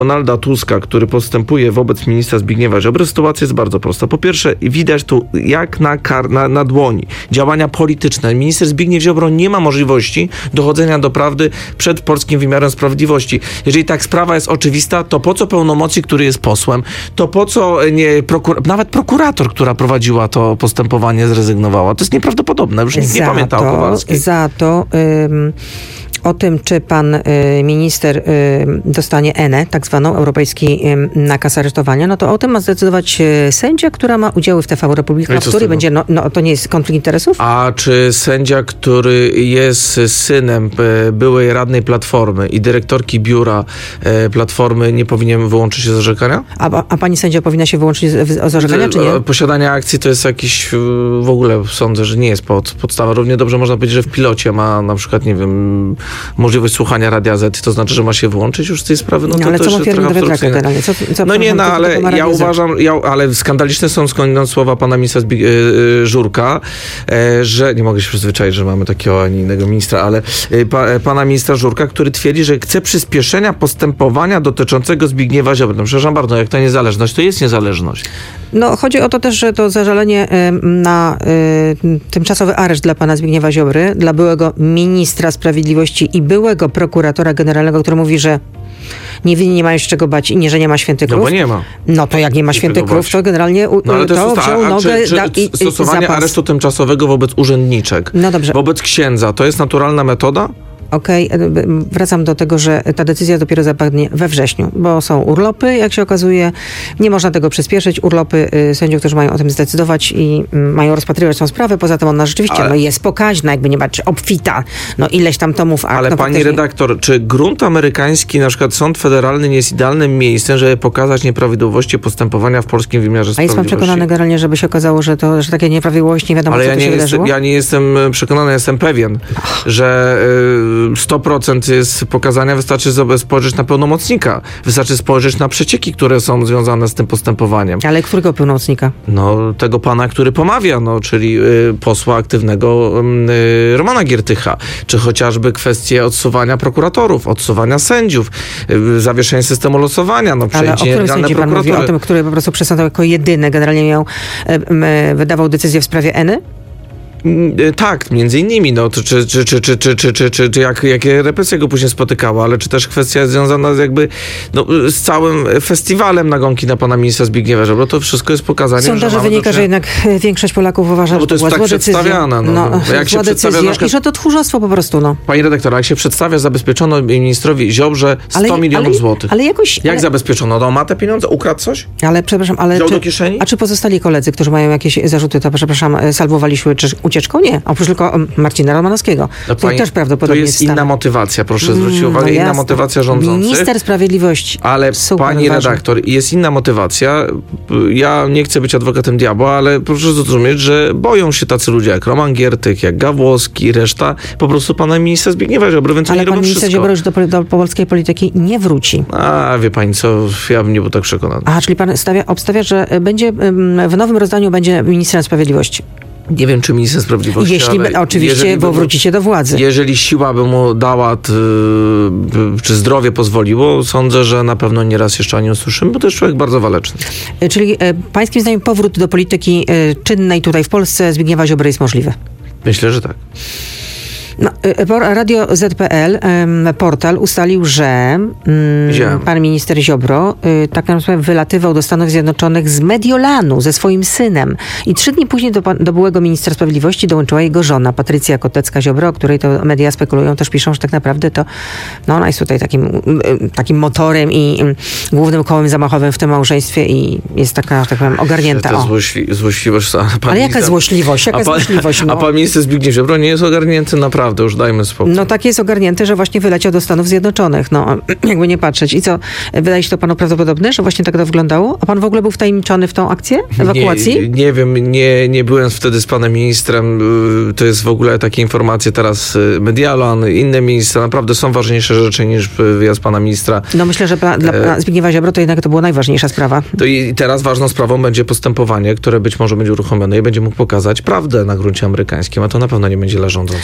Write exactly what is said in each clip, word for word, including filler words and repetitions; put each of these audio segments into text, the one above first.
Donalda Tuska, który postępuje wobec ministra Zbigniewa Ziobry, sytuacja jest bardzo prosta. Po pierwsze, widać tu jak na, kar- na, na dłoni działania polityczne. Minister Zbigniew Ziobro nie ma możliwości dochodzenia do prawdy przed polskim wymiarem sprawiedliwości. Jeżeli tak sprawa jest oczywista, to po co pełnomocnik, który jest posłem? To po co nie prokur- nawet prokurator, która prowadziła to postępowanie, zrezygnowała? To jest nieprawdopodobne. Już nikt nie pamięta o Kowalskiej. Za to... Ym... O tym, czy pan y, minister y, dostanie E N E, tak zwaną, europejski y, nakaz aresztowania, no to o tym ma zdecydować y, sędzia, która ma udziały w T V Republika, w której będzie, no, no to nie jest konflikt interesów? A czy sędzia, który jest synem y, byłej radnej Platformy i dyrektorki biura y, Platformy, nie powinien wyłączyć się z orzekania? A, a pani sędzia powinna się wyłączyć z, z orzekania, czy nie? Posiadanie akcji to jest jakiś, y, w ogóle sądzę, że nie jest pod, podstawa. Równie dobrze można powiedzieć, że w pilocie ma na przykład, nie wiem, możliwość słuchania Radia Z, to znaczy, że ma się wyłączyć już z tej sprawy, no to, no, ale to co jest trochę abstrakcyjne. Co, co no nie, no ale ja uważam, ja, ale skandaliczne są skądinąd słowa pana ministra Zbig- yy, Żurka, yy, że, nie mogę się przyzwyczaić, że mamy takiego, a nie innego ministra, ale yy, pa, yy, pana ministra Żurka, który twierdzi, że chce przyspieszenia postępowania dotyczącego Zbigniewa Ziobry. No przepraszam bardzo, jak to niezależność, to jest niezależność. No chodzi o to też, że to zażalenie y, na y, tymczasowy areszt dla pana Zbigniewa Ziobry, dla byłego ministra sprawiedliwości i byłego prokuratora generalnego, który mówi, że niewinni nie mają się czego bać i nie, że nie ma świętych krów. No bo nie ma. No to jak nie ma świętych krów, to generalnie u, no, ale to, to jest wziął a, nogę czy, czy da, i, stosowanie i zapas. aresztu tymczasowego wobec urzędniczek, no dobrze. wobec księdza, to jest naturalna metoda? Okej, okay. Wracam do tego, że ta decyzja dopiero zapadnie we wrześniu, bo są urlopy, jak się okazuje. Nie można tego przyspieszyć. Urlopy sędziów, którzy mają o tym zdecydować i mają rozpatrywać tą sprawę. Poza tym ona rzeczywiście ale... no, jest pokaźna, jakby nie patrzeć, obfita. No ileś tam tomów akt. Ale no, pani faktycznie... redaktor, czy grunt amerykański, na przykład sąd federalny, nie jest idealnym miejscem, żeby pokazać nieprawidłowości postępowania w polskim wymiarze sprawiedliwości? A jest pan przekonany generalnie, żeby się okazało, że to, że takie nieprawidłowości nie wiadomo, ale co ja tu nie się jestem, wydarzyło? ja nie jestem przekonany, jestem pewien, że sto procent jest pokazania, wystarczy spojrzeć na pełnomocnika. Wystarczy spojrzeć na przecieki, które są związane z tym postępowaniem. Ale którego pełnomocnika? No, tego pana, który pomawia, no, czyli y, posła aktywnego y, Romana Giertycha. Czy chociażby kwestie odsuwania prokuratorów, odsuwania sędziów, y, zawieszenie systemu losowania, no, ale o którym sędzi pan mówi? O tym, który po prostu przesądzał jako jedyny, generalnie miał, y, y, wydawał decyzję w sprawie Eny? Tak, między innymi, no, czy, czy, czy, czy, czy, czy, czy, czy, czy, czy jak, jakie represje go później spotykały, ale czy też kwestia związana z jakby, no, z całym festiwalem nagonki na pana ministra Zbigniewa Ziobro, to wszystko jest pokazaniem, że sondaże wynika, do... że jednak większość Polaków uważa, no, że to, to jest tak przedstawiane, no, no, jak się przedstawia, przykład... i że to tchórzostwo po prostu, no. Pani redaktor, jak się przedstawia, zabezpieczono ministrowi Ziobrze sto ale, milionów ale, złotych. Ale jakoś... Jak ale... zabezpieczono? No, ma te pieniądze? Ukradł coś? Ale przepraszam, ale... Wziął czy, do kieszeni? A czy pozostali koledzy, którzy mają jakieś zarzuty, to przepraszam, salwowali się ucieczką? Nie. Oprócz tylko Marcina Romanowskiego. No, to też prawdopodobnie to jest inna stan. motywacja, proszę zwrócić mm, uwagę, no inna jasne. motywacja rządzących. Minister Sprawiedliwości. Ale super pani ważne. redaktor, jest inna motywacja. Ja nie chcę być adwokatem diabła, ale proszę zrozumieć, że boją się tacy ludzie jak Roman Giertych, jak Gawłowski, reszta po prostu pana ministra Zbigniewa Ziobry, więc ale oni pan robią minister wszystko. Ziobro już do, do polskiej polityki nie wróci. A wie pani co, ja bym nie był tak przekonany. A, czyli pan stawia, obstawia, że będzie w nowym rozdaniu będzie ministrem sprawiedliwości. Nie wiem, czy minister sprawiedliwości, Jeśli, ale oczywiście, bo wrócicie do władzy. Jeżeli siła by mu dała, t, czy zdrowie pozwoliło, sądzę, że na pewno nieraz jeszcze o nim usłyszymy, bo to jest człowiek bardzo waleczny. Czyli e, pańskim zdaniem powrót do polityki e, czynnej tutaj w Polsce Zbigniewa Ziobry jest możliwy? Myślę, że tak. No, Radio Z kropka P L, portal, ustalił, że mm, pan minister Ziobro y, tak naprawdę wylatywał do Stanów Zjednoczonych z Mediolanu ze swoim synem. I trzy dni później do, do byłego ministra sprawiedliwości dołączyła jego żona, Patrycja Kotecka-Ziobro, o której to media spekulują, też piszą, że tak naprawdę to no, ona jest tutaj takim, y, takim motorem i y, głównym kołem zamachowym w tym małżeństwie i jest taka, że tak powiem, ogarnięta. To złośli, złośliwość. Ale minister, jaka złośliwość? Jaka a pan, złośliwość? No. A pan minister Zbigniew Ziobro nie jest ogarnięty naprawdę. Już dajmy spokój. No tak jest ogarnięty, że właśnie wyleciał do Stanów Zjednoczonych. No, jakby nie patrzeć. I co, wydaje się to panu prawdopodobne, że właśnie tak to wyglądało? A pan w ogóle był wtajemniczony w tą akcję ewakuacji? Nie, nie wiem, nie, nie byłem wtedy z panem ministrem. To jest w ogóle takie informacje teraz Medialan, inne ministra. Naprawdę są ważniejsze rzeczy niż wyjazd pana ministra. No myślę, że pra, dla e... Zbigniewa Ziobro to jednak to była najważniejsza sprawa. To i teraz ważną sprawą będzie postępowanie, które być może będzie uruchomione i będzie mógł pokazać prawdę na gruncie amerykańskim, a to na pewno nie będzie dla rządzących. A czy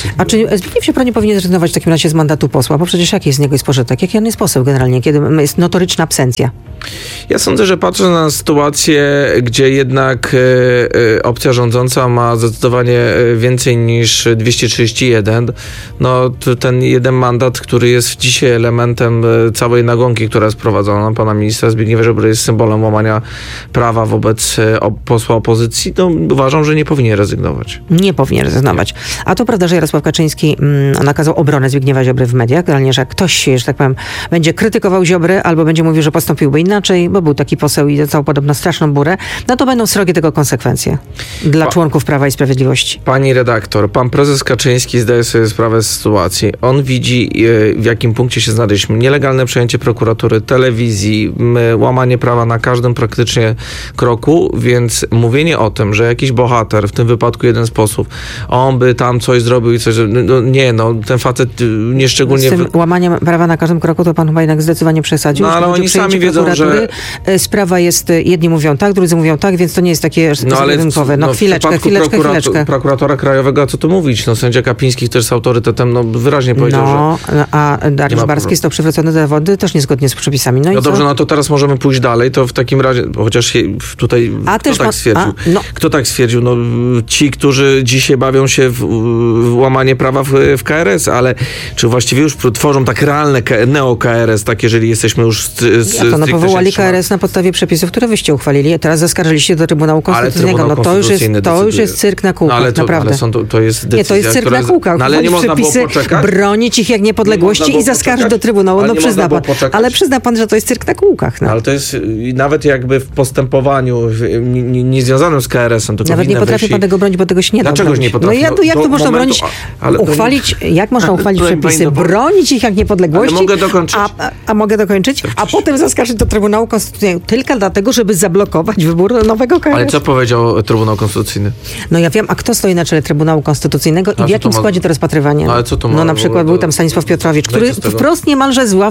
Zbigniew Ziobro nie powinien zrezygnować w takim razie z mandatu posła, bo przecież jaki jest z niego jest pożytek? Jaki on jest poseł generalnie, kiedy jest notoryczna absencja? Ja sądzę, że patrzę na sytuację, gdzie jednak e, opcja rządząca ma zdecydowanie więcej niż dwieście trzydzieści jeden. No ten jeden mandat, który jest dzisiaj elementem całej nagonki, która jest prowadzona pana ministra Zbigniewa Ziobry, jest symbolem łamania prawa wobec o, posła opozycji, to uważam, że nie powinien rezygnować. Nie powinien rezygnować. A to prawda, że Jarosław Kaczyński mm, nakazał obronę Zbigniewa Ziobry w mediach, generalnie, że jak ktoś, że tak powiem, będzie krytykował Ziobrę albo będzie mówił, że postąpiłby inaczej, bo był taki poseł i dostał podobno straszną burę, no to będą srogie tego konsekwencje dla pa- członków Prawa i Sprawiedliwości. Pani redaktor, pan prezes Kaczyński zdaje sobie sprawę z sytuacji. On widzi, w jakim punkcie się znaleźliśmy. Nielegalne przejęcie prokuratury, telewizji, łamanie prawa na każdym praktycznie kroku, więc mówienie o tym, że jakiś bohater, w tym wypadku jeden z posłów, on by tam coś zrobił i coś... No nie, no ten facet nieszczególnie... Z tym łamaniem prawa na każdym kroku to pan chyba jednak zdecydowanie przesadził. No ale oni sami wiedzą, że... Sprawa jest, jedni mówią tak, drudzy mówią tak, więc to nie jest takie no, ale rynkowe. No, no chwileczkę, chwileczkę, prokurator, chwileczkę. Prokuratora Krajowego, a co tu mówić? No sędzia Kapiński też z autorytetem, no wyraźnie powiedział, no, że... a Dariusz Barski został przywrócony do zawody też niezgodnie z przepisami. No, no i dobrze, co? no to teraz możemy pójść dalej, to w takim razie, chociaż tutaj a kto też tak pan, stwierdził? a, no. Kto tak stwierdził? No ci, którzy dzisiaj bawią się w, w łamanie prawa w, w K R S, ale czy właściwie już tworzą tak realne neo-K R S, tak jeżeli jesteśmy już z, z, ja to no, powołali K R S na podstawie przepisów, które wyście uchwalili, a teraz zaskarżyliście do Trybunału Konstytucyjnego. Trybunał no to już jest, to już jest cyrk na kółkach, no, ale to, naprawdę. Ale są to, to jest decyzja, nie, to jest cyrk na kółkach. No, ale nie można było poczekać? Bronić ich jak niepodległości i zaskarżyć do Trybunału. No przyzna pan. Ale przyzna pan, że to jest cyrk na kółkach. No. Ale to jest nawet jakby w postępowaniu niezwiązanym z K R S-em. Nawet nie potrafię wysi... pan tego bronić, bo tego się nie da Dlaczego nie potrafię? No jak, jak to można momentu, bronić? ale uchwalić, nie... Jak można uchwalić ale przepisy? do... Bronić ich jak niepodległości? Ale mogę dokończyć. A, a, a mogę dokończyć? A potem zaskarżyć do Trybunału Konstytucyjnego tylko dlatego, żeby zablokować wybór nowego K R S. Ale co powiedział Trybunał Konstytucyjny? No ja wiem, a kto stoi na czele Trybunału Konstytucyjnego i w jakim to ma... składzie to rozpatrywanie? No, ale co to ma... no na przykład to... był tam Stanisław Piotrowicz, który wprost niemalże z ław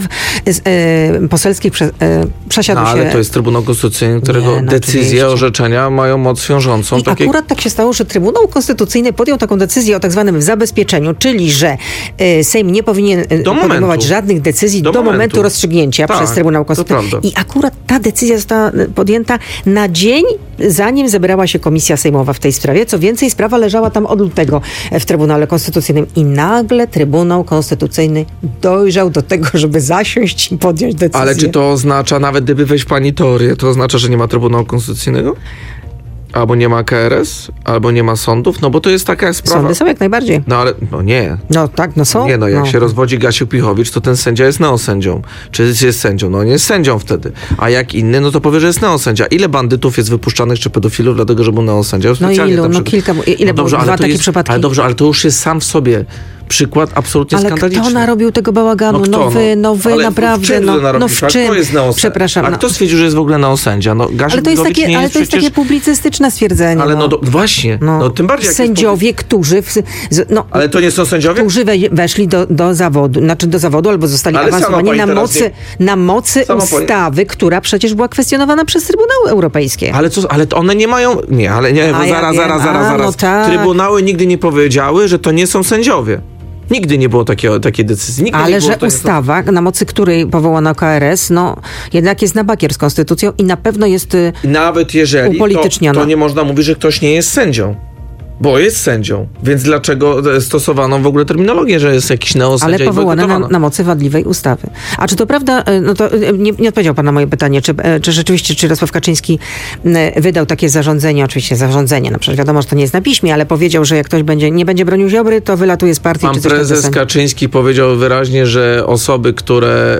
e, poselskich prze, e, przesiadł no, się... ale to jest Trybunał Konstytucyjny, którego nie, no, decyzje, oczywiście. orzeczenia mają moc wiążącą. I takie... akurat tak się stało, że Trybunał Konstytucyjny podjął taką decyzję o tak zwanym zabezpieczeniu, czyli że e, Sejm nie powinien do podejmować momentu. żadnych decyzji do, do momentu. momentu rozstrzygnięcia tak, przez Trybunał Konstytucyjny. I akurat ta decyzja została podjęta na dzień, zanim zebrała się Komisja Sejmowa w tej sprawie. Co więcej, sprawa leżała tam od lutego w Trybunale Konstytucyjnym i nagle Trybunał Konstytucyjny dojrzał do tego, żeby zasiąść i podjąć decyzję. Ale czy to oznacza, nawet gdyby wejść w pani teorię, to oznacza, że nie ma Trybunału Konstytucyjnego? Albo nie ma K R S, albo nie ma sądów, no bo to jest taka sprawa... Sądy są jak najbardziej. No ale, no nie. No tak, no są. Nie, no jak no. się rozwodzi Gasiuk Pichowicz, to ten sędzia jest neosędzią. Czy jest sędzią? No nie jest sędzią wtedy. A jak inny, no to powie, że jest neosędzia. Ile bandytów jest wypuszczanych, czy pedofilów, dlatego, że był neosędzia? No ilu? No kilka, ile no dobrze, było? Dwa takie jest, przypadki? Ale dobrze, ale to już jest sam w sobie przykład absolutnie ale skandaliczny. Ale kto narobił tego bałaganu? No kto, nowy, no? nowy, ale naprawdę. W czym no, narobił? no w czym? Kto jest neosędzia? Przepraszam. A no. kto stwierdził, że jest w ogóle neosędzia? No, ale to jest takie, nie ale jest to jest przecież... takie publicystyczne stwierdzenie. Ale no, do, właśnie, no, no tym bardziej. Sędziowie, jest... którzy... W, no, ale to nie są sędziowie? Którzy we, weszli do, do zawodu, znaczy do zawodu albo zostali ale awansowani na mocy, nie... na mocy ustawy, pani... która przecież była kwestionowana przez Trybunały Europejskie. Ale co, ale one nie mają... Nie, ale nie, bo A, zaraz, ja zaraz, zaraz, A, zaraz. No tak. Trybunały nigdy nie powiedziały, że to nie są sędziowie. Nigdy nie było takiej, takiej decyzji. Nigdy ale nie było że ustawa, na mocy której powołano K R S, no jednak jest na bakier z konstytucją i na pewno jest nawet jeżeli upolityczniona. To, to nie można mówić, że ktoś nie jest sędzią. Bo jest sędzią. Więc dlaczego stosowano w ogóle terminologię, że jest jakiś neosędzia? Ale powołane na, na mocy wadliwej ustawy. A czy to prawda, no to nie, nie odpowiedział pan na moje pytanie, czy, czy rzeczywiście, czy Jarosław Kaczyński wydał takie zarządzenie, oczywiście zarządzenie, no przecież wiadomo, że to nie jest na piśmie, ale powiedział, że jak ktoś będzie, nie będzie bronił Ziobry, to wylatuje z partii. Pan czy coś prezes Kaczyński powiedział wyraźnie, że osoby, które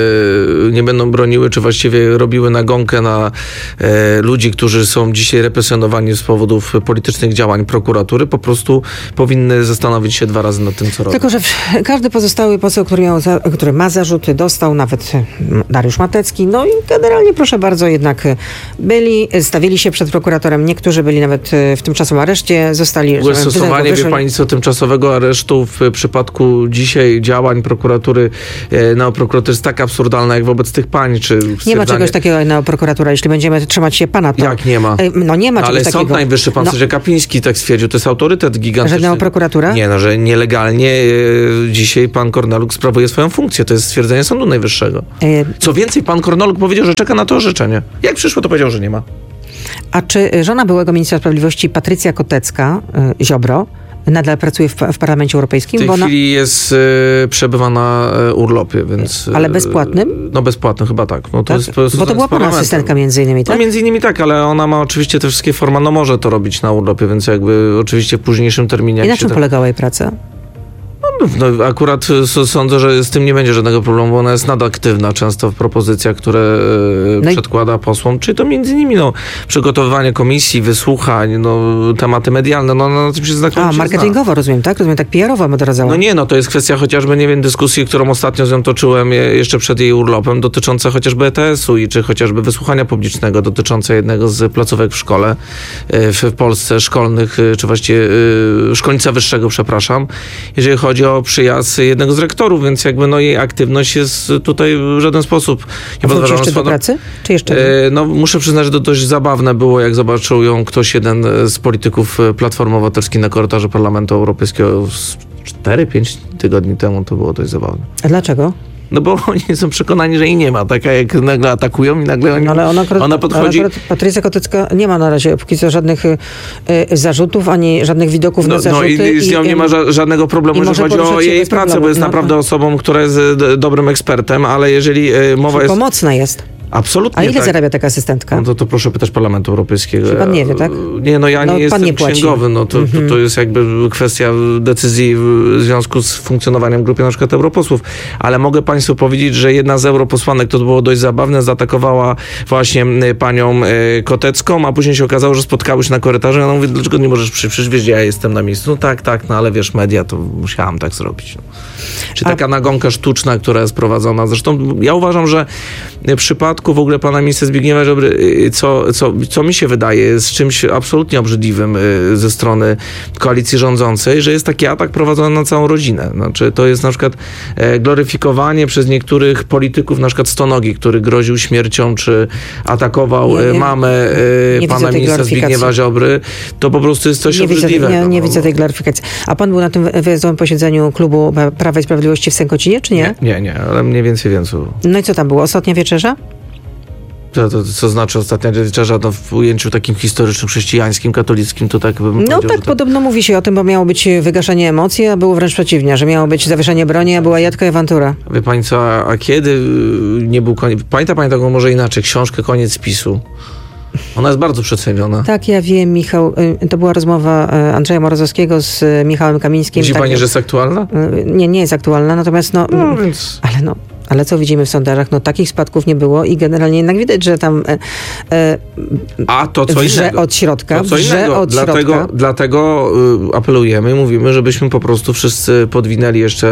e, nie będą broniły, czy właściwie robiły nagonkę na e, ludzi, którzy są dzisiaj represjonowani z powodów politycznych działań prokuratury, po prostu powinny zastanowić się dwa razy nad tym, co robią. Tylko, że każdy pozostały poseł, który, miał za, który ma zarzuty, dostał, nawet Dariusz Matecki, no i generalnie, proszę bardzo, jednak byli, stawili się przed prokuratorem, niektórzy byli nawet w tymczasowym areszcie, zostali... Było stosowanie, wie pani co, tymczasowego aresztu w przypadku dzisiaj działań prokuratury, neoprokuratury jest tak absurdalne, jak wobec tych pań, czy... Nie ma czegoś takiego jak neoprokuratura, jeśli będziemy trzymać się pana, to... Jak nie ma? No nie ma no, czegoś ale takiego. Sąd Najwyższy, pan no. sędzia Kapiński tak stwierdził, stwierdził, to jest autorytet gigantyczny. Żadna prokuratura? Nie, no, że nielegalnie e, dzisiaj pan Korneluk sprawuje swoją funkcję. To jest stwierdzenie Sądu Najwyższego. Co więcej, pan Korneluk powiedział, że czeka na to orzeczenie. Jak przyszło, to powiedział, że nie ma. A czy żona byłego ministra sprawiedliwości Patrycja Kotecka, y, Ziobro, nadal pracuje w, w Parlamencie Europejskim? W tej bo chwili ona... jest, y, przebywa na y, urlopie, więc... Ale bezpłatnym? Y, no bezpłatnym chyba tak. No, to tak? jest, to jest, bo to była pana asystentka między innymi, tak? No między innymi tak, ale ona ma oczywiście te wszystkie formy, no może to robić na urlopie, więc jakby oczywiście w późniejszym terminie... I na czym polegała jej praca? No, akurat sądzę, że z tym nie będzie żadnego problemu, bo ona jest nadaktywna często w propozycjach, które no przedkłada i... posłom, czy to między innymi no, przygotowywanie komisji, wysłuchań, no, tematy medialne, no na tym się znakomicie A, marketingowo zna. Rozumiem, tak? Rozumiem, tak P R owo odradzała. No nie, no to jest kwestia chociażby, nie wiem, dyskusji, którą ostatnio z nią toczyłem jeszcze przed jej urlopem, dotycząca chociażby E T S u i czy chociażby wysłuchania publicznego dotyczące jednego z placówek w szkole w Polsce, szkolnych, czy właściwie szkolnictwa wyższego, przepraszam, jeżeli chodzi o przyjazd jednego z rektorów, więc jakby no jej aktywność jest tutaj w żaden sposób nie podważana. jeszcze do pracy? Czy jeszcze nie? No muszę przyznać, że to dość zabawne było, jak zobaczył ją ktoś, jeden z polityków Platformy Obywatelskiej na korytarzu Parlamentu Europejskiego cztery pięć tygodni temu. To było dość zabawne. A dlaczego? No bo oni są przekonani, że jej nie ma. Taka jak nagle atakują i nagle oni, no, ale ona, akurat, ona podchodzi... Ale Patrycja Kotecka nie ma na razie póki co żadnych y, zarzutów, ani żadnych widoków no, na zarzuty. No i z nią i, nie ma ża- żadnego problemu, jeżeli chodzi o jej pracę, problemu. bo jest no, naprawdę no. osobą, która jest d- dobrym ekspertem, ale jeżeli y, mowa jest... Pomocna jest. Absolutnie. A ile tak. zarabia taka asystentka? No to, to proszę pytać Parlamentu Europejskiego. Czy pan nie wie, tak? Nie, no ja no, nie jestem nie księgowy. No to, mm-hmm. to, to jest jakby kwestia decyzji w związku z funkcjonowaniem grupy na przykład europosłów. Ale mogę państwu powiedzieć, że jedna z europosłanek, to było dość zabawne, zaatakowała właśnie panią Kotecką, a później się okazało, że spotkały się na korytarzu. Ja no mówię, dlaczego nie możesz przy, przecież wiesz, ja jestem na miejscu. No tak, tak, no ale wiesz, media, to musiałam tak zrobić. No. Czy taka a... nagonka sztuczna, która jest prowadzona. Zresztą ja uważam, że w przypadku w ogóle pana ministra Zbigniewa Ziobry, co, co, co mi się wydaje, jest czymś absolutnie obrzydliwym ze strony koalicji rządzącej, że jest taki atak prowadzony na całą rodzinę. Znaczy, to jest na przykład gloryfikowanie przez niektórych polityków, na przykład Stonogi, który groził śmiercią, czy atakował nie, nie, mamę nie pana ministra Zbigniewa Ziobry. To po prostu jest coś nie obrzydliwego. Widzę, nie, nie widzę tej gloryfikacji. A pan był na tym wyjazdowym posiedzeniu klubu Prawa i Sprawiedliwości w Sękocinie, czy nie? Nie, nie, nie, ale mniej więcej więcej. No i co tam było? Ostatnia wieczerza? To, to, co znaczy ostatnia wieczerza, no w ujęciu takim historycznym, chrześcijańskim, katolickim, to tak bym No tak, podobno mówi się o tym, bo miało być wygaszenie emocji, a było wręcz przeciwnie, że miało być zawieszenie broni, a była jadka i awantura. Wie pani co, a, a kiedy nie był koniec... Pamięta pani taką może inaczej, książkę Koniec spisu? Ona jest bardzo przeceniona. Tak, ja wiem, Michał. To była rozmowa Andrzeja Morozowskiego z Michałem Kamińskim. Myśli tak, pani, że jest aktualna? Nie, nie jest aktualna, natomiast no... no więc... Ale no... Ale co widzimy w sondażach? No takich spadków nie było i generalnie jednak widać, że tam e, e, A to co wrze innego. od środka. To co wrze innego. od dlatego środka. dlatego y, apelujemy, mówimy, żebyśmy po prostu wszyscy podwinęli jeszcze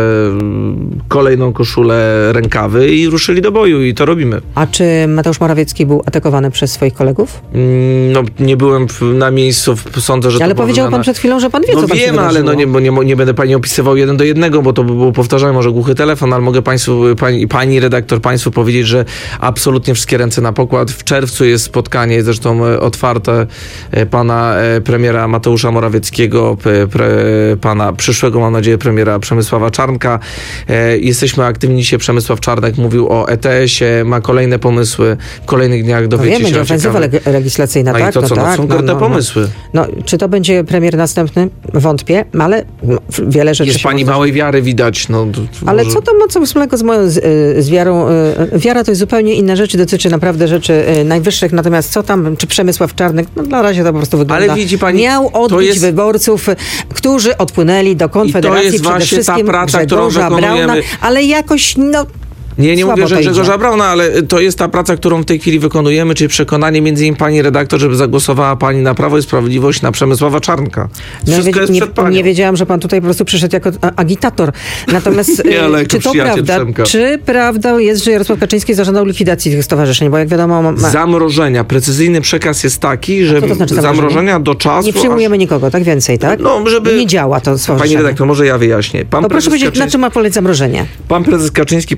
y, kolejną koszulę, rękawy i ruszyli do boju i to robimy. A czy Mateusz Morawiecki był atakowany przez swoich kolegów? Mm, no nie byłem w, na miejscu, w, sądzę, że ale to powiedział pan przed chwilą, że pan wie, no co tam wiem, się ale no nie, bo nie, nie będę pani opisywał jeden do jednego, bo to by było powtarzane, może głuchy telefon, ale mogę państwu, pani, pani redaktor, państwu powiedzieć, że absolutnie wszystkie ręce na pokład. W czerwcu jest spotkanie, zresztą otwarte, pana premiera Mateusza Morawieckiego, pre, pana przyszłego, mam nadzieję, premiera Przemysława Czarnka. Jesteśmy aktywni dzisiaj. Przemysław Czarnek mówił o E T S ie, ma kolejne pomysły. W kolejnych dniach dowiecie no wiemy, się. Ofensywa leg- legislacyjna, no tak? i to co, no, no, tak, są no, konkretne no, pomysły. No, czy to będzie premier następny? Wątpię, ale no, wiele rzeczy jest się pani może... małej wiary widać. No, ale może... co to ma co wspólnego z moją z, z wiarą? Wiara to jest zupełnie inna rzecz, dotyczy naprawdę rzeczy najwyższych, natomiast co tam, czy Przemysław Czarnek, no na razie to po prostu wygląda. Ale widzi pani, miał odbić jest... wyborców, którzy odpłynęli do Konfederacji, I to jest przede wszystkim ta praca, Grzegorza Brauna, ale jakoś, no... Nie, nie mówię, że Grzegorza Brauna, ale to jest ta praca, którą w tej chwili wykonujemy, czyli przekonanie między innymi pani redaktor, żeby zagłosowała pani na Prawo i Sprawiedliwość, na Przemysława Czarnka. No wie, jest nie, przed panią. Nie wiedziałam, że pan tutaj po prostu przyszedł jako agitator. Natomiast nie, czy to prawda, Przemka. czy prawdą jest, że Jarosław Kaczyński zażądał likwidacji tych stowarzyszeń? Bo jak wiadomo... Ma... Zamrożenia. Precyzyjny przekaz jest taki, że to znaczy zamrożenia do czasu... Nie przyjmujemy aż... nikogo, tak więcej, tak? No, żeby... Nie działa to stowarzyszenie. Pani redaktor, może ja wyjaśnię. Pan to proszę powiedzieć, Kaczyński... na czym ma polegać zamrożenie? Pan prezes Kaczyński powiedział jakiś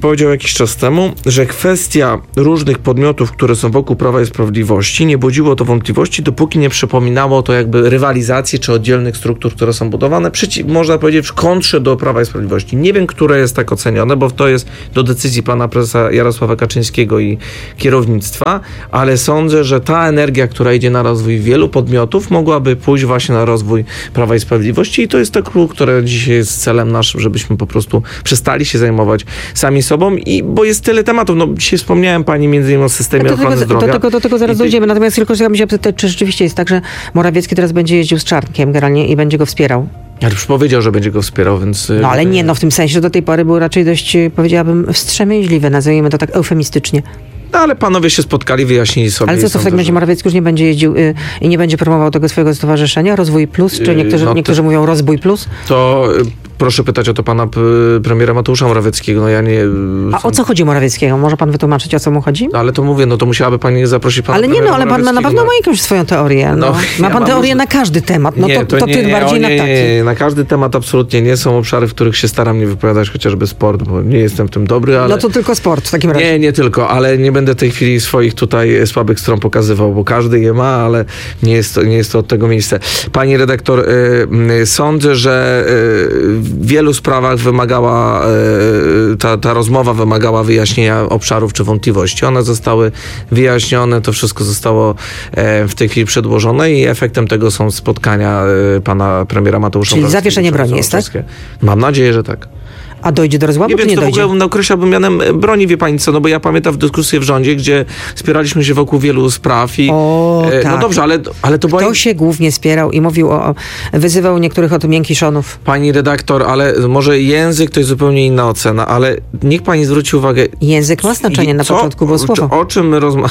jakiś czas temu, że kwestia różnych podmiotów, które są wokół Prawa i Sprawiedliwości, nie budziło to wątpliwości, dopóki nie przypominało to jakby rywalizacji czy oddzielnych struktur, które są budowane, przeciw, można powiedzieć, w kontrze do Prawa i Sprawiedliwości. Nie wiem, które jest tak ocenione, bo to jest do decyzji pana prezesa Jarosława Kaczyńskiego i kierownictwa, ale sądzę, że ta energia, która idzie na rozwój wielu podmiotów, mogłaby pójść właśnie na rozwój Prawa i Sprawiedliwości i to jest to klucz, które dzisiaj jest celem naszym, żebyśmy po prostu przestali się zajmować sami sobą, i bo jest tyle tematów. No, dzisiaj wspomniałem pani między innymi o systemie do ochrony tego, zdrowia. Do tego, do tego zaraz dojdziemy. Natomiast tylko chciałam się zapytać, czy rzeczywiście jest tak, że Morawiecki teraz będzie jeździł z Czarnkiem generalnie i będzie go wspierał? Ja już powiedział, że będzie go wspierał, więc... No ale nie, no w tym sensie, że do tej pory był raczej dość, powiedziałabym, wstrzemięźliwy, nazwijmy to tak eufemistycznie. No ale panowie się spotkali, wyjaśnili sobie. Ale co, co w takim razie Morawiecki już nie będzie jeździł y, i nie będzie promował tego swojego stowarzyszenia? Rozwój Plus? Czy niektórzy, no to, niektórzy mówią Rozbój Plus? To y, proszę pytać o to pana p- premiera Mateusza Morawieckiego. No ja nie... Y, A o co chodzi Morawieckiego? Może pan wytłumaczyć, o co mu chodzi? No ale to mówię, no to musiałaby pani zaprosić pana Ale nie, no ale pan na pewno no. ma jakąś swoją teorię. No. No, ma pan ja teorię na każdy temat. No nie, to, to, to to nie, tym bardziej nie, na taki. Nie, nie, na każdy temat absolutnie nie. Są obszary, w których się staram nie wypowiadać, chociażby sport, bo nie jestem w tym dobry, ale... No to tylko sport w takim razie. Nie, nie tylko, ale nie będę w tej chwili swoich tutaj słabych stron pokazywał, bo każdy je ma, ale nie jest to, nie jest to od tego miejsce. Pani redaktor, y, y, sądzę, że y, w wielu sprawach wymagała, y, ta, ta rozmowa wymagała wyjaśnienia obszarów czy wątpliwości. One zostały wyjaśnione, to wszystko zostało y, w tej chwili przedłożone i efektem tego są spotkania y, pana premiera Mateusza Czyli zawieszenie broni jest, tak? Mam nadzieję, że tak. A dojdzie do rozłamu, nie czy wiem, nie to dojdzie? w ogóle określałbym mianem broni, wie pani co, no bo ja pamiętam w dyskusji w rządzie, gdzie spieraliśmy się wokół wielu spraw i... O, e, tak. No dobrze, ale, ale to była... Kto się głównie spierał i mówił o... wyzywał niektórych od miękiszonów. Pani redaktor, ale może język to jest zupełnie inna ocena, ale niech pani zwróci uwagę... Język ma znaczenie, na co, początku było słowo. O, o czym my rozmawiamy?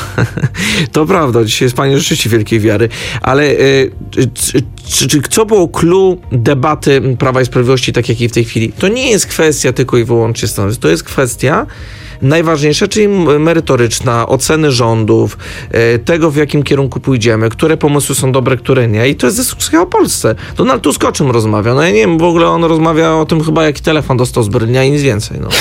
To prawda, dzisiaj jest pani rzeczywiście wielkiej wiary, ale y, czy, czy, czy, co było clue debaty Prawa i Sprawiedliwości, tak jak i w tej chwili? To nie jest kwestia tylko i wyłącznie stanowisk, to jest kwestia najważniejsza, czyli merytoryczna, oceny rządów, tego, w jakim kierunku pójdziemy, które pomysły są dobre, które nie. I to jest dyskusja o Polsce. Donald Tusk o czym rozmawia? No ja nie wiem, w ogóle on rozmawia o tym chyba, jaki telefon dostał z Berlina i nic więcej. No.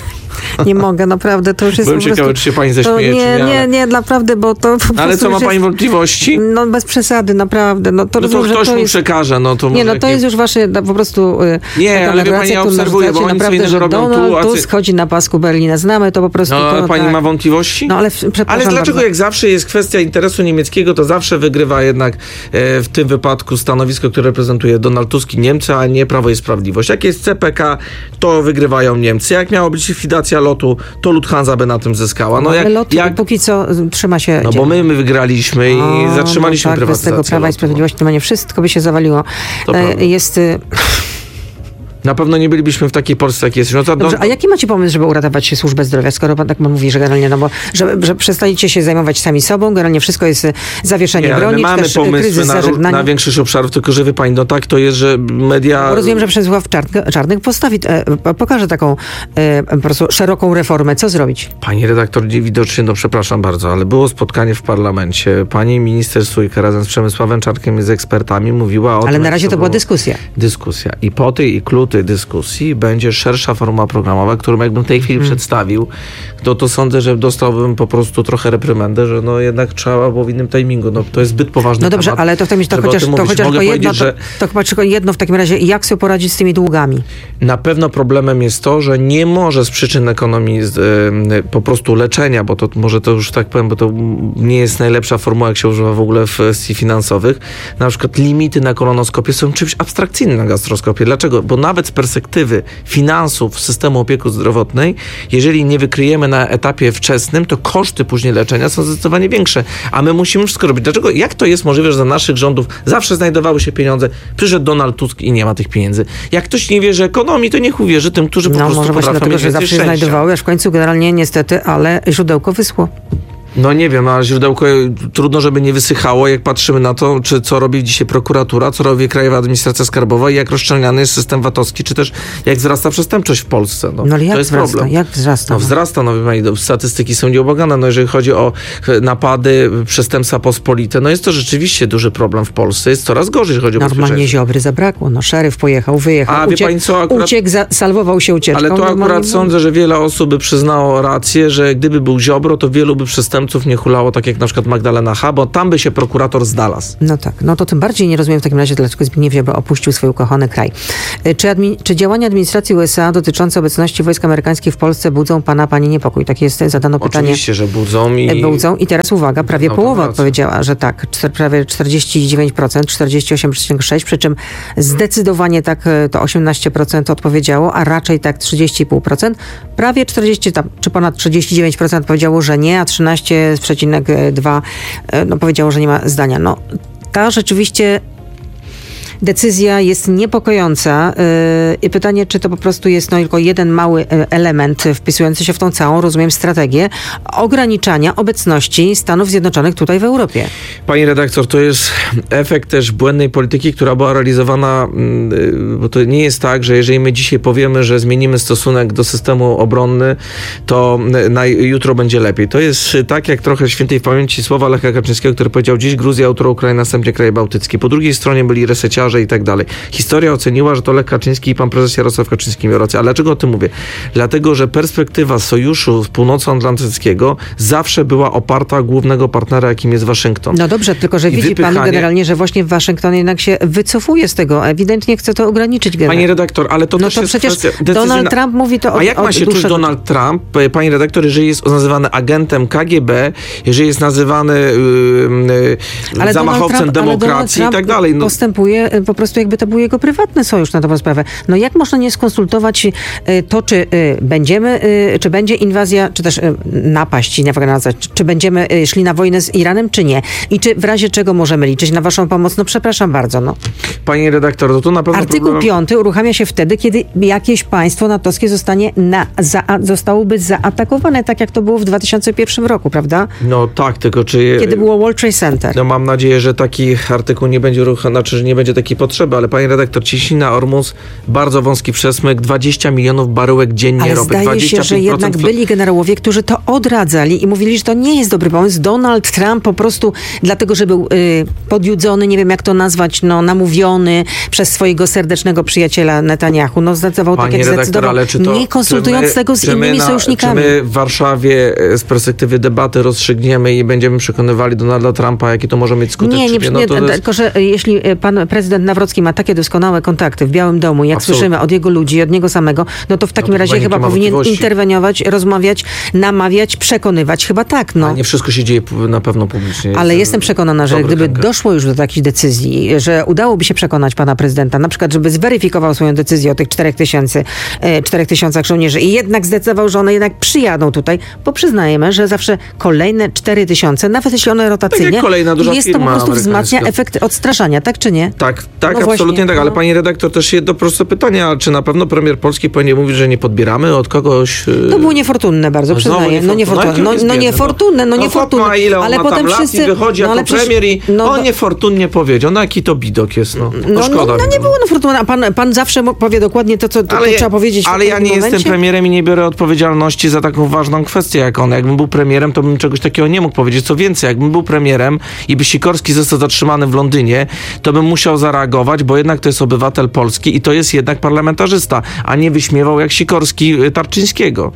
Nie mogę, naprawdę, to już jest Byłem po ciekawy, prostu... czy się pani zaśmieje, nie, czy nie. Nie, Ale... nie, naprawdę, bo to po Ale co, ma pani jest... wątpliwości? No bez przesady, naprawdę. No to, no to rozumiem, ktoś że to mu jest... przekaże, no to Nie, może no to nie... jest już wasze no, po prostu... Nie, ale wie pani, ja obserwuję, bo oni co innego robią Donald tu, a Tusk chodzi na pasku Berlina, znamy to po prostu... No, ale to, pani tak. ma wątpliwości? No ale przepraszam Ale dlaczego bardzo. jak zawsze jest kwestia interesu niemieckiego, to zawsze wygrywa jednak e, w tym wypadku stanowisko, które reprezentuje Donald Tusk i Niemcy, a nie Prawo i Sprawiedliwość. Jak jest C P K, to wygrywają Niemcy. Jak miała być likwidacja lotu, to Lufthansa by na tym zyskała. No, No, jak, ale lot jak... póki co trzyma się... No dzieło. bo my, my wygraliśmy i O, zatrzymaliśmy no tak, prywatyzację bez tego Prawa i lotu. Sprawiedliwości normalnie wszystko by się zawaliło. To E, prawda. jest... Na pewno nie byliśmy w takiej Polsce, jak jesteśmy. No to, Dobrze, no, a jaki macie pomysł, żeby uratować się służbę zdrowia, skoro pan tak mówi, że generalnie, no bo, że, że przestaniecie się zajmować sami sobą, generalnie wszystko jest zawieszenie nie, ale broni, my czy mamy też pomysły kryzys na, zażegnania. na większość obszarów, tylko że wie pani, no tak to jest, że media... Bo rozumiem, że Przemysław Czarnek, Czarnek postawi, e, pokaże taką e, po prostu szeroką reformę. Co zrobić? Pani redaktor, widocznie, no przepraszam bardzo, ale było spotkanie w parlamencie. Pani minister Sójka razem z Przemysławem Czarnkiem i z ekspertami mówiła o tym... Ale na razie to była było dyskusja. Dyskusja. I po tej i klucz tej dyskusji będzie szersza formuła programowa, którą jakbym w tej chwili hmm. przedstawił, to, to sądzę, że dostałbym po prostu trochę reprymendę, że no jednak trzeba było w innym timingu. No to jest zbyt poważny No dobrze, temat, ale to w takim razie, to chociaż, to chociaż to jedno, że... to, to chyba tylko jedno w takim razie, jak sobie poradzić z tymi długami? Na pewno problemem jest to, że nie może z przyczyn ekonomii z, y, po prostu leczenia, bo to może to już tak powiem, bo to nie jest najlepsza formuła, jak się używa w ogóle w kwestii finansowych. Na przykład limity na kolonoskopię są czymś abstrakcyjnym na gastroskopię. Dlaczego? Bo nawet z perspektywy finansów systemu opieki zdrowotnej, jeżeli nie wykryjemy na etapie wczesnym, to koszty później leczenia są zdecydowanie większe. A my musimy wszystko robić. Dlaczego? Jak to jest możliwe, że za naszych rządów zawsze znajdowały się pieniądze? Przyszedł Donald Tusk i nie ma tych pieniędzy. Jak ktoś nie wierzy ekonomii, to niech uwierzy tym, którzy po No prostu może właśnie potrafią dlatego, mieć że więcej zawsze się szczęścia. znajdowały, aż w końcu generalnie niestety, ale źródełko wyschło. No nie wiem, a źródełko trudno, żeby nie wysychało, jak patrzymy na to, czy co robi dzisiaj prokuratura, co robi Krajowa Administracja Skarbowa i jak rozszczelniany jest system VAT-owski, czy też jak wzrasta przestępczość w Polsce. No, no ale jak to jest wzrasta? problem. Jak wzrasta? No wzrasta, no wie pani, statystyki są nieubłagane, no jeżeli chodzi o napady, przestępstwa pospolite, no jest to rzeczywiście duży problem w Polsce, jest coraz gorzej, jeżeli chodzi o bezpieczeństwo. Normalnie Ziobry zabrakło, no szeryf pojechał, wyjechał, a, uciekł, wie pani co, akurat... uciekł za, salwował się ucieczką. Ale to akurat normalnie... sądzę, że wiele osób by przyznało rację, że gdyby był Ziobro, to wielu by przestępców nie hulało, tak jak na przykład Magdalena H., bo tam by się prokurator znalazł. No tak, no to tym bardziej nie rozumiem w takim razie, dlaczego Zbigniew Ziobro opuścił swój ukochany kraj. Czy, admi- czy działania administracji U S A dotyczące obecności wojsk amerykańskich w Polsce budzą pana, pani niepokój? Tak jest, zadano pytanie. Oczywiście, że budzą. I... budzą. I teraz uwaga, prawie no, połowa odpowiedziała, że tak, prawie czterdzieści dziewięć procent, czterdzieści osiem przecinek sześć procent, przy czym zdecydowanie tak to osiemnaście procent odpowiedziało, a raczej tak trzydzieści przecinek pięć procent. Prawie czterdzieści, tam, czy ponad trzydzieści dziewięć procent powiedziało, że nie, a trzynaście przecinek dwa procent no, powiedziało, że nie ma zdania. No, ta rzeczywiście decyzja jest niepokojąca yy, i pytanie, czy to po prostu jest no, tylko jeden mały element wpisujący się w tą całą, rozumiem, strategię ograniczania obecności Stanów Zjednoczonych tutaj w Europie. Pani redaktor, to jest efekt też błędnej polityki, która była realizowana, yy, bo to nie jest tak, że jeżeli my dzisiaj powiemy, że zmienimy stosunek do systemu obronny, to na, jutro będzie lepiej. To jest tak, jak trochę świętej pamięci słowa Lecha Kaczyńskiego, który powiedział: dziś Gruzja, jutro Ukraina, następnie kraje bałtyckie. Po drugiej stronie byli reseciarze i tak dalej. Historia oceniła, że to Lech Kaczyński i pan prezes Jarosław Kaczyński miał rację. Ale dlaczego o tym mówię? Dlatego, że perspektywa sojuszu północnoatlantyckiego zawsze była oparta o głównego partnera, jakim jest Waszyngton. No dobrze, tylko że I widzi wypychanie... pan generalnie, że właśnie Waszyngton jednak się wycofuje z tego. Ewidentnie chce to ograniczyć. Generalnie. Pani redaktor, ale to no też to jest przecież decyzyjna... Donald Trump mówi to o. A jak ma się czuć Donald Trump, pani redaktor, jeżeli jest nazywany agentem K G B, jeżeli jest nazywany yy, yy, zamachowcem Trump, demokracji i tak dalej. No. Postępuje po prostu, jakby to był jego prywatny sojusz na tą sprawę. No jak można nie skonsultować to, czy będziemy, czy będzie inwazja, czy też napaść, nie wiem, czy, czy będziemy szli na wojnę z Iranem, czy nie? I czy w razie czego możemy liczyć na waszą pomoc? No przepraszam bardzo, no. Pani redaktor, to tu na pewno Artykuł problem... piąty uruchamia się wtedy, kiedy jakieś państwo natowskie zostanie na, za, zostałoby zaatakowane, tak jak to było w dwa tysiące pierwszym roku, prawda? No tak, tylko czy... Kiedy było World Trade Center. No mam nadzieję, że taki artykuł nie będzie ruchany, znaczy, że nie będzie takiej potrzeby, ale pani redaktor, Cieśnina, Ormus, bardzo wąski przesmyk, dwadzieścia milionów baryłek dziennie ale ropy. zdaje się, że jednak byli generałowie, którzy to odradzali i mówili, że to nie jest dobry pomysł. Donald Trump po prostu dlatego, że był y, podjudzony, nie wiem jak to nazwać, no namówiony przez swojego serdecznego przyjaciela Netanyahu. No zdecydował tak, jak zdecydował, ale czy to, nie konsultując my, tego z innymi na, sojusznikami. Czy my w Warszawie z perspektywy debaty rozstrzygniemy i będziemy przekonywali Donalda Trumpa, jaki to może mieć skutek? Nie, nie, nie, no nie to jest... tylko że jeśli pan prezydent Nawrocki ma takie doskonałe kontakty w Białym Domu, jak Absolutnie. słyszymy od jego ludzi, od niego samego, no to w takim no to razie chyba powinien interweniować, rozmawiać, namawiać, przekonywać. Chyba tak, no. A nie wszystko się dzieje na pewno publicznie. Ale jestem przekonana, że gdyby kręgę. doszło już do takiej decyzji, że udałoby się przekonać pana prezydenta, na przykład, żeby zweryfikował swoją decyzję o tych czterech tysięcy, czterech tysiącach żołnierzy i jednak zdecydował, że one jednak przyjadą tutaj, bo przyznajemy, że zawsze kolejne cztery tysiące, nawet jeśli one rotacyjnie, tak kolejna duża jest to po prostu wzmacnia efekt odstraszania, tak czy nie? Tak, tak, no absolutnie właśnie, tak, no. ale pani redaktor, też jedno proste pytanie, a czy na pewno premier Polski powinien mówić, że nie podbieramy od kogoś... To było niefortunne bardzo, no przyznaję. No niefortunne, no, no niefortunne, no niefortunne. No, ile on ale ma potem tam wszyscy... lat i wychodzi no, jako przecież, premier i no, on niefortunnie powiedział. No jaki to bidok jest, no. No, szkoda. No, no nie było niefortunne, a pan, pan zawsze powie dokładnie to, co to, ale, to trzeba powiedzieć w Ale ja nie momencie? jestem premierem i nie biorę odpowiedzialności za taką ważną kwestię jak on. Jakbym był premierem, to bym czegoś takiego nie mógł powiedzieć. Co więcej, jakbym był premierem i by Sikorski został zatrzymany w Londynie, to bym musiał zareagować, bo jednak to jest obywatel Polski i to jest jednak parlamentarzysta, a nie wyśmiewał jak Sikorski Tarczyńskiego.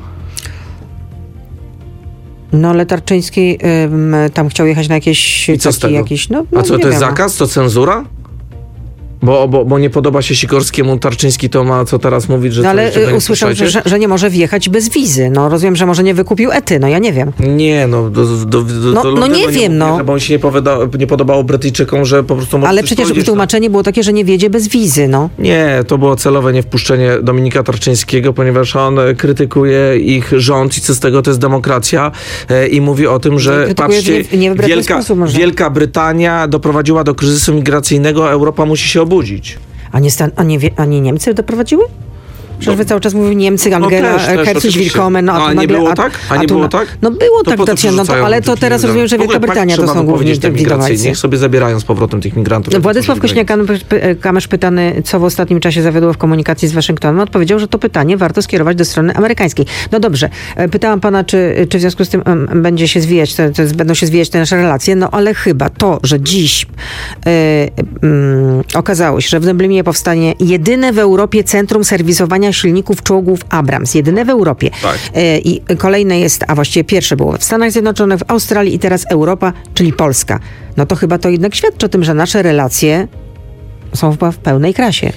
No ale Tarczyński ym, tam chciał jechać na jakieś... I co z tego? Jakiś, no, no, a co, to jest wiem. zakaz? To cenzura? Bo, bo, bo nie podoba się Sikorskiemu, Tarczyński to ma co teraz mówić, że... No ale to, że usłyszał, że, że, że nie może wjechać bez wizy. No rozumiem, że może nie wykupił ety, no ja nie wiem. Nie, no... Do, do, do, no, do no nie wiem, nie no. Mówię, bo on się nie, powiada, nie podobało Brytyjczykom, że po prostu... Ale przecież tłumaczenie było takie, że nie wjedzie bez wizy, no. Nie, to było celowe niewpuszczenie Dominika Tarczyńskiego, ponieważ on krytykuje ich rząd i co z tego to jest demokracja e, i mówi o tym, że patrzcie, nie, nie Wielka, Wielka Brytania doprowadziła do kryzysu migracyjnego, a Europa musi się obudzić. A nie, Stan- a, nie, a nie Niemcy doprowadziły? Przecież wy cały czas mówił Niemcy, Angela, no Herzlich Willkommen. No, no, a nie nagle, było tak? A nie było tak? No było to tak, Tatiana, no to, ale to teraz rozumiem, że Wielka Brytania to są głównie winowajcy. Niech sobie zabierają z powrotem tych migrantów. No, Władysław Kośniak-Kamysz pytany, co w ostatnim czasie zawiodło w komunikacji z Waszyngtonem, odpowiedział, że to pytanie warto skierować do strony amerykańskiej. No dobrze, pytałam pana, czy, czy w związku z tym um, będzie się zwijać, to, to będą się zwijać te nasze relacje, no ale chyba to, że dziś yy, yy, okazało się, że w Dęblinie powstanie jedyne w Europie centrum serwisowania silników czołgów Abrams. Jedyne w Europie. Tak. Yy, I kolejne jest, a właściwie pierwsze było w Stanach Zjednoczonych, w Australii i teraz Europa, czyli Polska. No to chyba to jednak świadczy o tym, że nasze relacje są w pełnej krasie.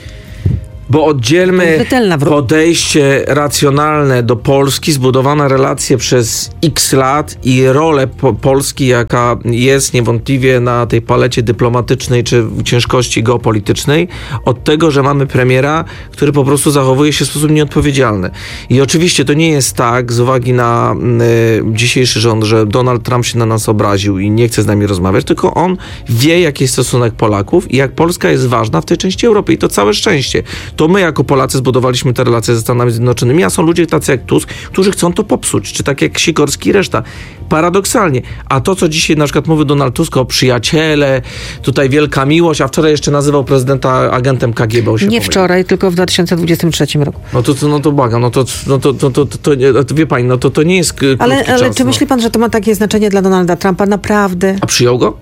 Bo oddzielmy podejście racjonalne do Polski, zbudowane relacje przez x lat i rolę po Polski, jaka jest niewątpliwie na tej palecie dyplomatycznej czy ciężkości geopolitycznej, od tego, że mamy premiera, który po prostu zachowuje się w sposób nieodpowiedzialny. I oczywiście to nie jest tak, z uwagi na y, dzisiejszy rząd, że Donald Trump się na nas obraził i nie chce z nami rozmawiać, tylko on wie, jaki jest stosunek Polaków i jak Polska jest ważna w tej części Europy. I to całe szczęście. To my jako Polacy zbudowaliśmy te relacje ze Stanami Zjednoczonymi, a są ludzie tacy jak Tusk, którzy chcą to popsuć, czy tak jak Sikorski i reszta. Paradoksalnie. A to, co dzisiaj na przykład mówi Donald Tusk o przyjaciele, tutaj wielka miłość, a wczoraj jeszcze nazywał prezydenta agentem K G B. Nie pomylił. Wczoraj, tylko w dwa tysiące dwudziestym trzecim roku. No to, to, no to błagam, no to, no to, to, to, to, to, to wie pani, no to, to nie jest Ale, ale czas, czy no. myśli pan, że to ma takie znaczenie dla Donalda Trumpa? Naprawdę? A przyjął go?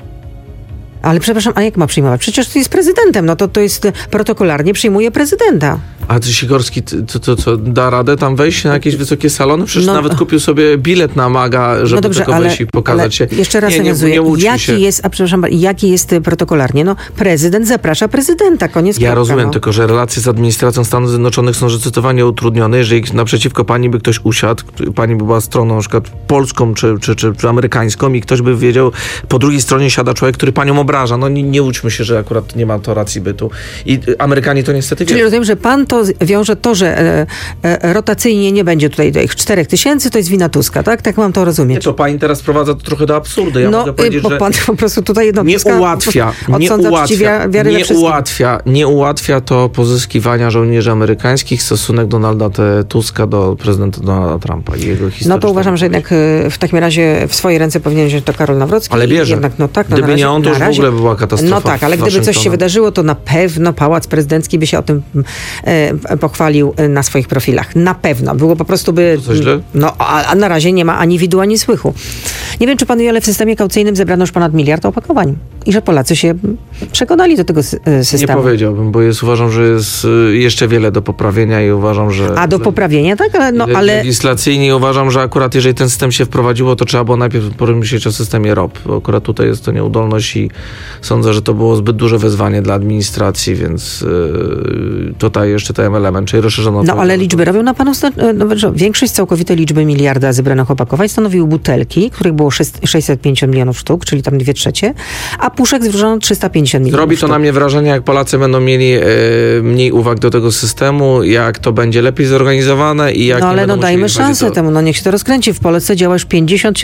Ale przepraszam, a jak ma przyjmować? Przecież to jest prezydentem, no to to jest protokolarnie przyjmuje prezydenta. A czy Sikorski to, to, to da radę tam wejść na jakieś wysokie salony? Przecież no, nawet kupił sobie bilet na MAGA, żeby no dobrze, tylko wejść ale, i pokazać się. Jeszcze raz nawiązuję. Jaki się. jest, a przepraszam, jaki jest protokolarnie? No prezydent zaprasza prezydenta, koniec Ja kropka, rozumiem, no. tylko że relacje z administracją Stanów Zjednoczonych są zdecydowanie utrudnione. Jeżeli naprzeciwko pani by ktoś usiadł, pani by była stroną na przykład polską czy, czy, czy, czy amerykańską i ktoś by wiedział, po drugiej stronie siada człowiek, który panią obraża. No nie, nie łudźmy się, że akurat nie ma to racji bytu. I Amerykanie to niestety Czyli wiedzą. rozumiem, że pan to wiąże to, że e, e, rotacyjnie nie będzie tutaj tych czterech tysięcy, to jest wina Tuska, tak? Tak mam to rozumieć. Nie, to pani teraz sprowadza to trochę do absurdu. Ja no, mogę powiedzieć, bo że pan po prostu tutaj no, nie Tuska ułatwia, nie ułatwia, nie ułatwia, nie ułatwia to pozyskiwania żołnierzy amerykańskich, stosunek Donalda Tuska do prezydenta Donalda Trumpa i jego historii. No to uważam, że jednak w takim razie w swoje ręce powinien wziąć to Karol Nawrocki. Ale bierze. Jednak, no tak, no Gdyby razie, nie on, to już razie, w ogóle była katastrofa. No tak, ale gdyby coś się wydarzyło, to na pewno Pałac Prezydencki by się o tym e, pochwalił na swoich profilach. Na pewno. Było po prostu by... To źle? No, a, a na razie nie ma ani widu, ani słychu. Nie wiem, czy pan wie, ale w systemie kaucyjnym zebrano już ponad miliard opakowań. I że Polacy się przekonali do tego systemu. Nie powiedziałbym, bo jest, uważam, że jest jeszcze wiele do poprawienia i uważam, że... A do poprawienia, tak? Ale, no, ale... Legislacyjnie uważam, że akurat jeżeli ten system się wprowadziło, to trzeba było najpierw pomyśleć o systemie R O P. Bo akurat tutaj jest to nieudolność i sądzę, że to było zbyt duże wyzwanie dla administracji, więc yy, tutaj jeszcze ten element, czyli rozszerzono... No ale liczby robią na panu... No, większość całkowitej liczby miliarda zebranych opakowań stanowiły butelki, których było sześćset pięćdziesiąt milionów sztuk, czyli tam dwie trzecie, a puszek zwrócono trzysta pięćdziesiąt milionów Robi to sztuk. na mnie wrażenie, jak Polacy będą mieli e, mniej uwag do tego systemu, jak to będzie lepiej zorganizowane i jak No nie ale no dajmy szansę to... temu, no niech się to rozkręci. W Polsce działa już pięćdziesiąt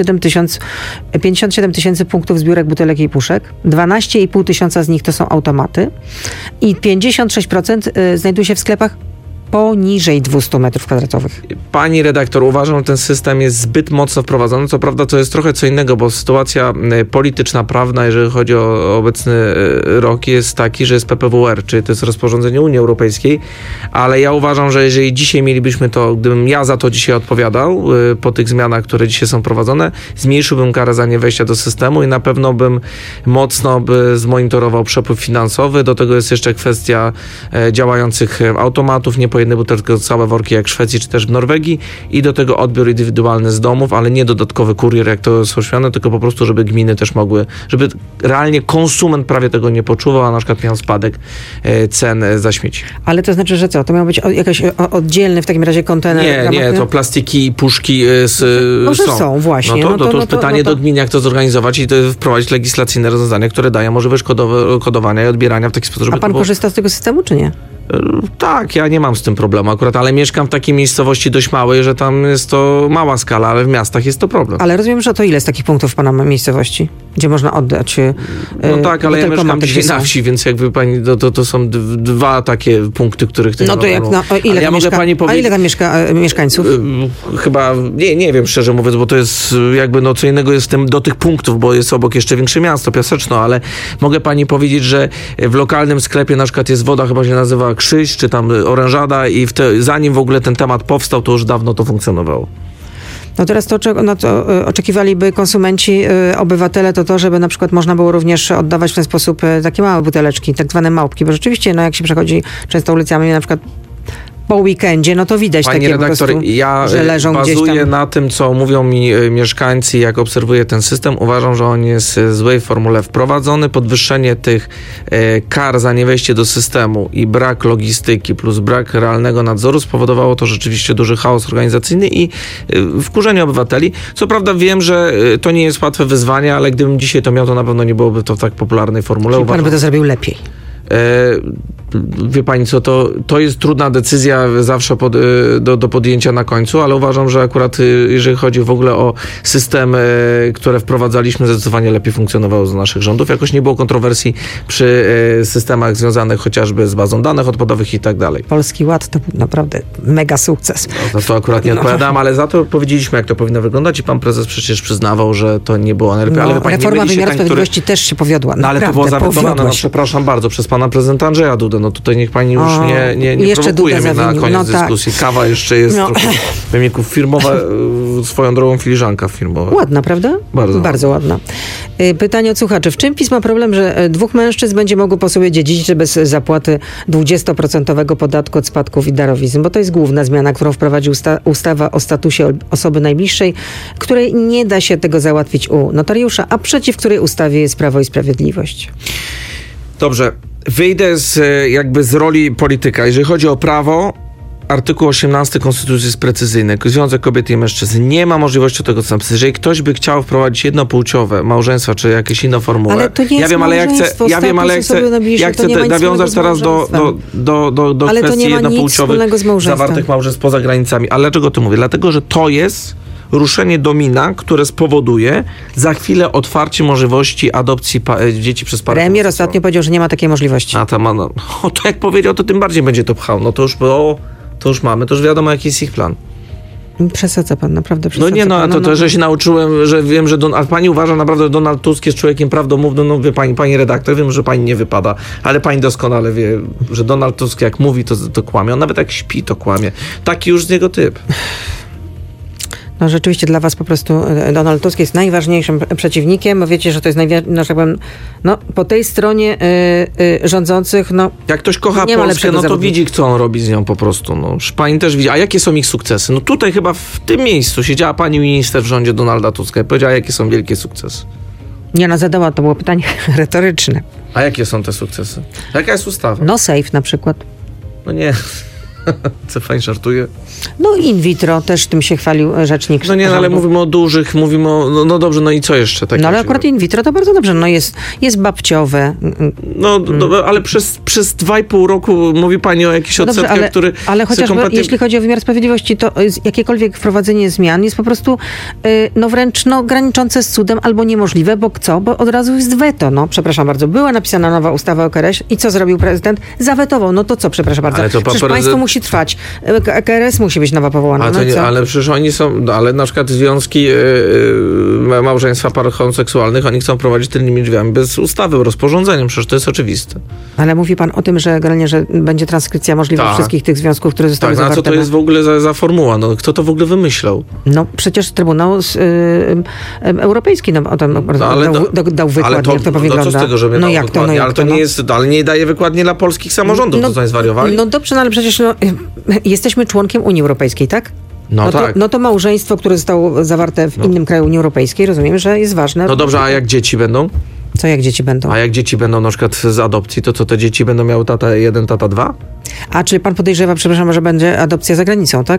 siedem tysięcy punktów zbiórek butelek i puszek, dwanaście i pół tysiąca z nich to są automaty i pięćdziesiąt sześć procent znajduje się w sklepach poniżej dwieście metrów kwadratowych. Pani redaktor, uważam, że ten system jest zbyt mocno wprowadzony. Co prawda to jest trochę co innego, bo sytuacja polityczna, prawna, jeżeli chodzi o obecny rok, jest taki, że jest P P W R, czyli to jest rozporządzenie Unii Europejskiej, ale ja uważam, że jeżeli dzisiaj mielibyśmy to, gdybym ja za to dzisiaj odpowiadał, po tych zmianach, które dzisiaj są prowadzone, zmniejszyłbym karę za niewejście do systemu i na pewno bym mocno by zmonitorował przepływ finansowy. Do tego jest jeszcze kwestia działających automatów, nie po jednej butelce, tylko całe worki jak w Szwecji czy też w Norwegii i do tego odbiór indywidualny z domów, ale nie dodatkowy kurier, jak to jest oświadczone, tylko po prostu, żeby gminy też mogły, żeby realnie konsument prawie tego nie poczuwał, a na przykład miał spadek cen za śmieci. Ale to znaczy, że co? To miał być jakiś oddzielny w takim razie kontener? Nie, nie, to plastiki i puszki z, Może są. są, właśnie. No to, no to, to, to no już to, pytanie no to... do gmin, jak to zorganizować i to wprowadzić legislacyjne rozwiązania, które dają możliwość kodowe, kodowania i odbierania w taki sposób, żeby A pan było... korzysta z tego systemu, czy nie? Tak, ja nie mam z tym problemu akurat, ale mieszkam w takiej miejscowości dość małej, że tam jest to mała skala, ale w miastach jest to problem. Ale rozumiem, że to ile z takich punktów w pana miejscowości? gdzie można oddać. No tak, ale ja mieszkam dzisiaj na wsi, więc jakby pani, to, to, to są dwa takie punkty, których... No to jak, no, ile ja mieszka, pani powiedzieć, a ile tam mieszka, mieszkańców? Chyba, nie, nie wiem szczerze mówiąc, bo to jest jakby, no co innego jest tym, do tych punktów, bo jest obok jeszcze większe miasto, Piaseczno, ale mogę pani powiedzieć, że w lokalnym sklepie na przykład jest woda, chyba się nazywa Krzyś, czy tam Orężada i w te, zanim w ogóle ten temat powstał, to już dawno to funkcjonowało. No teraz to, no to oczekiwaliby konsumenci, obywatele, to to, żeby na przykład można było również oddawać w ten sposób takie małe buteleczki, tak zwane małpki, bo rzeczywiście, no jak się przechodzi często ulicami, na przykład po weekendzie, no to widać Pani takie redaktor, po prostu, ja że leżą gdzieś tam. bazuję na tym, co mówią mi mieszkańcy, jak obserwuję ten system. Uważam, że on jest w złej formule wprowadzony. Podwyższenie tych e, kar za niewejście do systemu i brak logistyki plus brak realnego nadzoru spowodowało to rzeczywiście duży chaos organizacyjny i e, wkurzenie obywateli. Co prawda wiem, że e, to nie jest łatwe wyzwanie, ale gdybym dzisiaj to miał, to na pewno nie byłoby to w tak popularnej formule. Czyli pan by to zrobił lepiej. Wie pani co, to, to jest trudna decyzja zawsze pod, do, do podjęcia na końcu, ale uważam, że akurat jeżeli chodzi w ogóle o system, które wprowadzaliśmy, zdecydowanie lepiej funkcjonowało z naszych rządów. Jakoś nie było kontrowersji przy systemach związanych chociażby z bazą danych odpadowych i tak dalej. Polski Ład to naprawdę mega sukces. No, to, to akurat nie odpowiadam, ale za to powiedzieliśmy, jak to powinno wyglądać i pan prezes przecież przyznawał, że to nie było najlepiej. No, ale pani, reforma wymiaru sprawiedliwości który... też się powiodła. No, ale to było zawetowane, no, przepraszam bardzo, przez pana prezydenta Andrzeja Dudę. No tutaj niech pani już o, nie, nie, nie prowokuje mnie na koniec no, dyskusji. Tak. Kawa jeszcze jest no. trochę wymieników firmowa, swoją drogą filiżanka firmowa. Ładna, prawda? Bardzo. Bardzo ładna. Pytanie od słuchaczy. W czym PiS ma problem, że dwóch mężczyzn będzie mogło po sobie dziedziczyć bez zapłaty dwudziestoprocentowego podatku od spadków i darowizn? Bo to jest główna zmiana, którą wprowadził usta- ustawa o statusie osoby najbliższej, której nie da się tego załatwić u notariusza, a przeciw której ustawie jest Prawo i Sprawiedliwość. Dobrze. Wyjdę z, jakby z roli polityka. Jeżeli chodzi o prawo, artykuł osiemnasty Konstytucji jest precyzyjny. Związek kobiety i mężczyzn nie ma możliwości tego, co napisać. Jeżeli ktoś by chciał wprowadzić jednopłciowe małżeństwa, czy jakieś inne formuły. Ale to nie jest ja wiem, ale ja chcę, ja wiem, ale ja chcę, ja chcę te, nawiązać teraz do, do, do, do, do kwestii jednopłciowych zawartych małżeństw poza granicami. Ale dlaczego to mówię? Dlatego, że to jest ruszenie domina, które spowoduje za chwilę otwarcie możliwości adopcji pa- dzieci przez parę. Premier ostatnio powiedział, że nie ma takiej możliwości. A to ma, no, o, to jak powiedział, to tym bardziej będzie to pchał. No to już, o, to już mamy, to już wiadomo, jaki jest ich plan. Przesadza pan, naprawdę przesadza. No nie, no, a to, no, to, że się nauczyłem, że wiem, że Don, a pani uważa naprawdę, że Donald Tusk jest człowiekiem prawdomównym, no wie pani, pani redaktor, wiem, że pani nie wypada, ale pani doskonale wie, że Donald Tusk jak mówi, to, to kłamie. On nawet jak śpi, to kłamie. Taki już z niego typ. No rzeczywiście dla was po prostu Donald Tusk jest najważniejszym przeciwnikiem, bo wiecie, że to jest najważniejszy, no, tak powiem, no po tej stronie y, y, rządzących, no jak ktoś kocha Polskę, no to zawodnika. Widzi, co on robi z nią po prostu. No. Pani też widzi. A jakie są ich sukcesy? No tutaj chyba w tym miejscu siedziała pani minister w rządzie Donalda Tuska i powiedziała, jakie są wielkie sukcesy. Nie, no zadała, to było pytanie retoryczne. A jakie są te sukcesy? Jaka jest ustawa? No safe na przykład. No nie... Co pani żartuje? No in vitro też tym się chwalił rzecznik. No nie, no, ale mówimy o dużych, mówimy o... No, no dobrze, no i co jeszcze? Tak no ale akurat in vitro to bardzo dobrze. No jest, jest babciowe. No mm. do, ale przez, przez dwa i pół roku mówi pani o jakichś no odsetkach, ale, który... Ale chociaż kompletnie... jeśli chodzi o wymiar sprawiedliwości, to jakiekolwiek wprowadzenie zmian jest po prostu no wręcz no, graniczące z cudem albo niemożliwe, bo co? Bo od razu jest weto. No przepraszam bardzo. Była napisana nowa ustawa o K R S i co zrobił prezydent? Zawetował. No to co? Przepraszam bardzo. Ale to Przecież prezydent... państwo musi trwać. K R S musi być nowa powołana. Ale, no nie, ale przecież oni są, ale na przykład związki yy, yy, małżeństwa par homoseksualnych, oni chcą prowadzić tylnymi drzwiami bez ustawy, rozporządzeniem, przecież to jest oczywiste. Ale mówi pan o tym, że generalnie, że będzie transkrypcja możliwa tak. wszystkich tych związków, które zostały tak, zawarte. Tak, a co to jest w ogóle za, za formuła? No, kto to w ogóle wymyślał? No przecież Trybunał yy, yy, Europejski no, o tym no, ale, dał, do, dał wykład, to, jak to wygląda. No co z tego, żeby no, jak to, no, jak ale to, to nie jest, ale nie daje wykładnie dla polskich samorządów, no, to są zwariowali. No dobrze, no ale przecież no, jesteśmy członkiem Unii Europejskiej, tak? No, no, tak. to, no to małżeństwo, które zostało zawarte w no. innym kraju Unii Europejskiej, rozumiem, że jest ważne. No dobrze, a jak dzieci będą? Co jak dzieci będą? A jak dzieci będą na przykład z adopcji, to co, te dzieci będą miały tata jeden, tata dwa? A czy pan podejrzewa, przepraszam, że będzie adopcja za granicą, tak?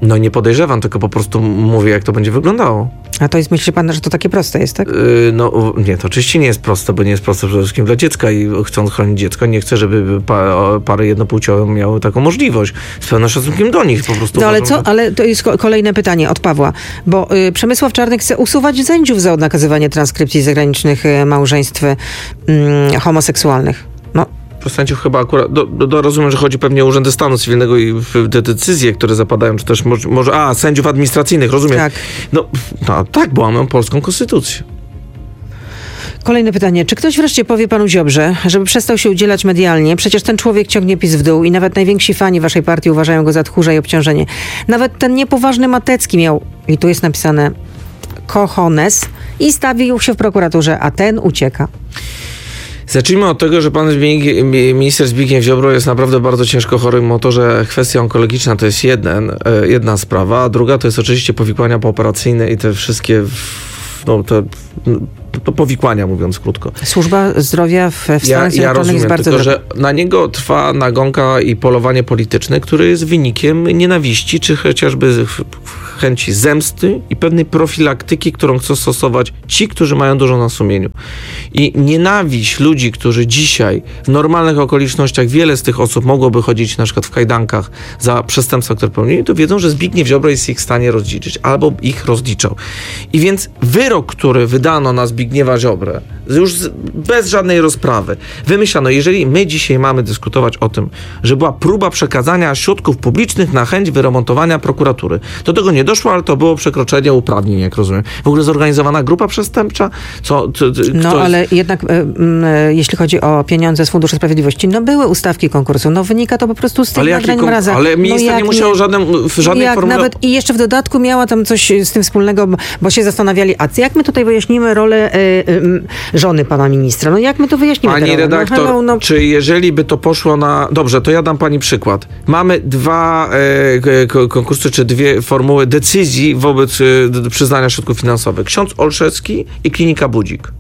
No nie podejrzewam, tylko po prostu mówię, jak to będzie wyglądało. A to jest, myśli pan, że to takie proste jest, tak? Yy, no nie, to oczywiście nie jest proste, bo nie jest proste przede wszystkim dla dziecka i chcąc chronić dziecko, nie chcę, żeby pa, pary jednopłciowe miały taką możliwość. Z pełnym szacunkiem do nich po prostu. No ale uważam, co, ale to jest kolejne pytanie od Pawła, bo y, Przemysław Czarnek chce usuwać sędziów za nakazywanie transkrypcji zagranicznych y, małżeństw y, homoseksualnych. No. Sędziów chyba akurat, do, do, do, rozumiem, że chodzi pewnie o urzędy stanu cywilnego i te decyzje, które zapadają, czy też może, może a, sędziów administracyjnych, rozumiem. Tak. No, no tak, bo mamy polską konstytucję. Kolejne pytanie. Czy ktoś wreszcie powie panu Ziobrze, żeby przestał się udzielać medialnie? Przecież ten człowiek ciągnie PiS w dół i nawet najwięksi fani waszej partii uważają go za tchórza i obciążenie. Nawet ten niepoważny Matecki miał, i tu jest napisane, cojones i stawił się w prokuraturze, a ten ucieka. Zacznijmy od tego, że pan Zbigniew, minister Zbigniew Ziobro jest naprawdę bardzo ciężko chory, o to, że kwestia onkologiczna to jest jeden, jedna sprawa, a druga to jest oczywiście powikłania pooperacyjne i te wszystkie, no te, to powikłania, mówiąc krótko. Służba zdrowia w, w Stanach ja, Zjednoczonych ja rozumiem, jest bardzo tylko, że na niego trwa nagonka i polowanie polityczne, które jest wynikiem nienawiści, czy chociażby chęci zemsty i pewnej profilaktyki, którą chcą stosować ci, którzy mają dużo na sumieniu. I nienawiść ludzi, którzy dzisiaj w normalnych okolicznościach, wiele z tych osób mogłoby chodzić na przykład w kajdankach za przestępstwa, które pełnili, to wiedzą, że Zbigniew Ziobro jest ich w stanie rozliczyć, albo ich rozliczał. I więc wyrok, który wydano na Zbigniewa Ziobrę, już z, bez żadnej rozprawy, wymyślano, jeżeli my dzisiaj mamy dyskutować o tym, że była próba przekazania środków publicznych na chęć wyremontowania prokuratury, do tego nie doszło, ale to było przekroczenie uprawnień, jak rozumiem. W ogóle zorganizowana grupa przestępcza? Co, to, to, no to ale jest... jednak y, y, jeśli chodzi o pieniądze z Funduszu Sprawiedliwości, no były ustawki konkursu, no wynika to po prostu z tych nagrań kon... mraza. Ale minister no nie musiał nie... żadnym, w żadnej jak formule... nawet i jeszcze w dodatku miała tam coś z tym wspólnego, bo się zastanawiali, a jak my tutaj wyjaśnimy rolę y, y, żony pana ministra? No jak my to wyjaśnimy? Pani redaktor, no, hello, no... czy jeżeli by to poszło na... Dobrze, to ja dam pani przykład. Mamy dwa e, konkursy, czy dwie formuły decyzji wobec e, przyznania środków finansowych. Ksiądz Olszewski i Klinika Budzik.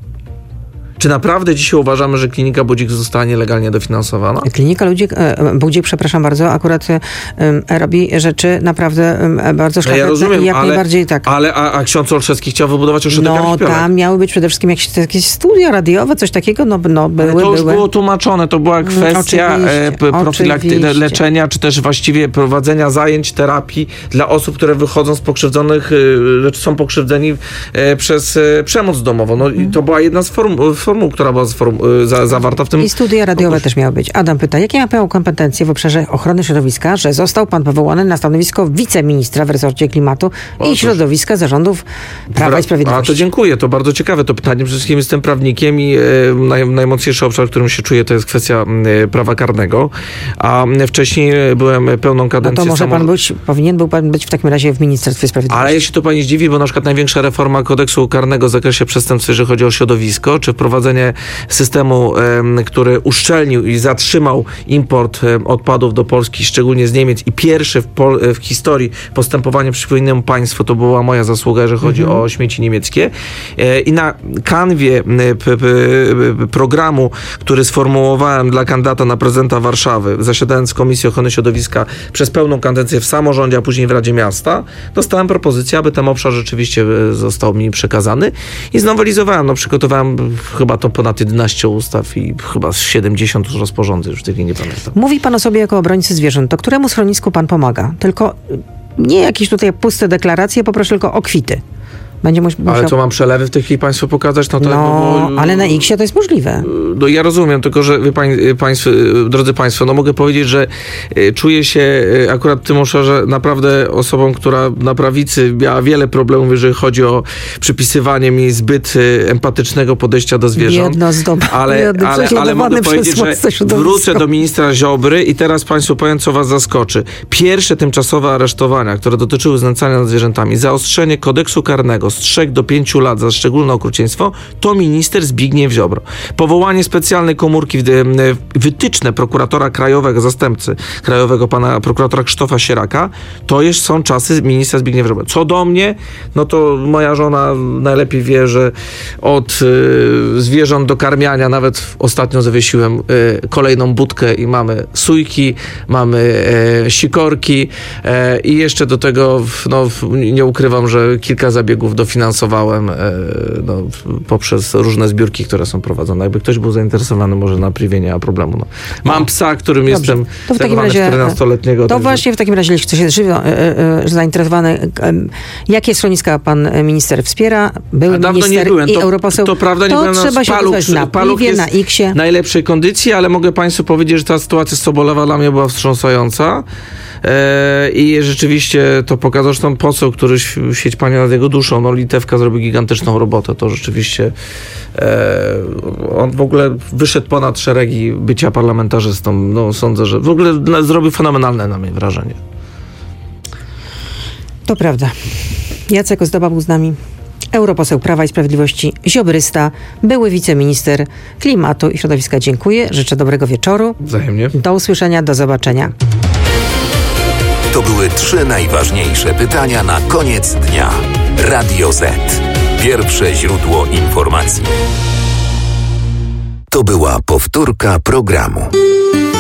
Czy naprawdę dzisiaj uważamy, że Klinika Budzik zostanie legalnie dofinansowana? Klinika Budzik, Budzik, przepraszam bardzo, akurat e, robi rzeczy naprawdę e, bardzo szlachetne. No ja rozumiem, i jak ale, najbardziej tak. Ale a, a ksiądz Olszewski chciał wybudować ośrodek No Archipielek. Tam miały być przede wszystkim jakieś, jakieś studia radiowe, coś takiego, no, no były, ale to już były. było tłumaczone, to była kwestia e, profilaktyki, leczenia, czy też właściwie prowadzenia zajęć terapii dla osób, które wychodzą z pokrzywdzonych, e, są pokrzywdzeni e, przez e, przemoc domową. No i to była jedna z form, formuł, która była form, za, zawarta w tym... I studia radiowe konkursie. Też miały być. Adam pyta, jakie ma pan kompetencje w obszarze ochrony środowiska, że został pan powołany na stanowisko wiceministra w resorcie klimatu o, i środowiska zarządów Prawa i Sprawiedliwości? A to dziękuję, to bardzo ciekawe to pytanie. Przede wszystkim jestem prawnikiem i e, naj, najmocniejszy obszar, w którym się czuję, to jest kwestia e, prawa karnego. A e, wcześniej byłem pełną kadencję... No to może pan być, powinien był pan być w takim razie w Ministerstwie Sprawiedliwości. Ale jeśli to pani zdziwi, bo na przykład największa reforma kodeksu karnego w zakresie przestępstw, jeżeli chodzi o środowisko, czy wprowadzenie systemu, e, który uszczelnił i zatrzymał import e, odpadów do Polski, szczególnie z Niemiec i pierwszy w, Pol- w historii postępowanie przeciwko innemu państwu, to była moja zasługa, jeżeli chodzi mm-hmm. o śmieci niemieckie. E, I na kanwie e, p, p, programu, który sformułowałem dla kandydata na prezydenta Warszawy, zasiadając w Komisji Ochrony Środowiska przez pełną kadencję w samorządzie, a później w Radzie Miasta, dostałem propozycję, aby ten obszar rzeczywiście został mi przekazany i znowelizowałem. No, przygotowałem chyba to ponad jedenaście ustaw i chyba siedemdziesiąt rozporządzeń, już w tej chwili nie pamiętam. Mówi pan o sobie jako obrońcy zwierząt. To któremu schronisku pan pomaga? Tylko nie jakieś tutaj puste deklaracje, poproszę tylko o kwity. Będzie musiał... Ale co, mam przelewy w tej chwili państwu pokazać? No, to no było... ale na X-ie to jest możliwe. No ja rozumiem, tylko że wy pań, państwo, drodzy państwo, no mogę powiedzieć, że czuję się akurat w tym obszarze naprawdę osobą, która na prawicy miała wiele problemów, jeżeli chodzi o przypisywanie mi zbyt empatycznego podejścia do zwierząt. Biedno z domu. Ale, ale, ale, ale mogę powiedzieć, że wrócę do ministra Ziobry i teraz państwu powiem, co was zaskoczy. Pierwsze tymczasowe aresztowania, które dotyczyły znęcania nad zwierzętami, zaostrzenie kodeksu karnego, z trzech do pięciu lat za szczególne okrucieństwo, to minister Zbigniew Ziobro. Powołanie specjalnej komórki, wytyczne prokuratora krajowego, zastępcy krajowego pana prokuratora Krzysztofa Sieraka, to już są czasy ministra Zbigniewa Ziobro. Co do mnie, no to moja żona najlepiej wie, że od y, zwierząt do karmiania, nawet ostatnio zawiesiłem y, kolejną budkę i mamy sójki, mamy y, sikorki y, i jeszcze do tego, no, nie ukrywam, że kilka zabiegów dofinansowałem y, no, poprzez różne zbiórki, które są prowadzone. Jakby ktoś był zainteresowany, może na privie nie ma problemu. No. Mam psa, którym Dobrze. jestem to w takim razie czternastoletniego. To właśnie w takim razie, jeśli ktoś jest żywo, y, y, zainteresowany, y, jakie schroniska pan minister wspiera, były minister byłem. i to, europoseł, to, prawda, nie to byłem trzeba się Paluch, na Paluch piwie, na X-ie. najlepszej kondycji, ale mogę państwu powiedzieć, że ta sytuacja z Sobolewa dla mnie była wstrząsająca. E, I rzeczywiście to pokazał, że tam poseł, który sieć Panie nad jego duszą, no Litewka zrobił gigantyczną robotę. To rzeczywiście e, on w ogóle wyszedł ponad szeregi bycia parlamentarzystą. No sądzę, że w ogóle zrobił fenomenalne na mnie wrażenie. To prawda. Jacek Ozdoba był z nami. Europoseł Prawa i Sprawiedliwości, ziobrysta, były wiceminister klimatu i środowiska. Dziękuję. Życzę dobrego wieczoru. Wzajemnie. Do usłyszenia, do zobaczenia. To były trzy najważniejsze pytania na koniec dnia. Radio Z. Pierwsze źródło informacji. To była powtórka programu.